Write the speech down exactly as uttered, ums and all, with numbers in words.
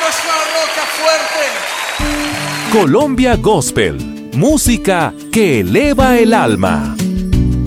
Roca fuerte. Colombia Gospel, música que eleva el alma.